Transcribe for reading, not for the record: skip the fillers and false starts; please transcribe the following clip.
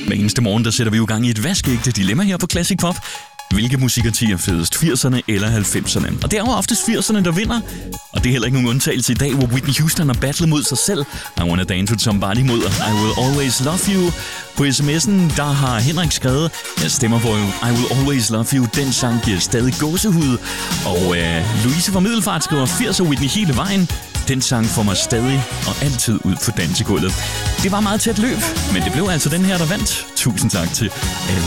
Hver eneste morgen, der sætter vi jo gang i et vaskeægte dilemma her på Classic Pop. Hvilke musikartier er fedest, 80'erne eller 90'erne? Og det er jo oftest 80'erne, der vinder. Og det er heller ikke nogen undtagelse i dag, hvor Whitney Houston har battlet mod sig selv. I Wanna Dance With Somebody mod I Will Always Love You. På sms'en, der har Henrik skrevet, jeg stemmer på I Will Always Love You. Den sang giver stadig gåsehud. Og Louise fra Middelfart skriver 80'er Whitney hele vejen. Den sang får mig stadig og altid ud på dansegulvet. Det var meget tæt løb, men det blev altså den her, der vandt. Tusind tak til alle